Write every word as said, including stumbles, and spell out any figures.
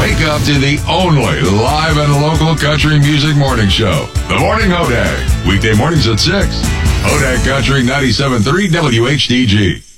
Wake up to the only live and local country music morning show. The Morning Hodag. Weekday mornings at six. Hodag Country ninety-seven point three W H D G.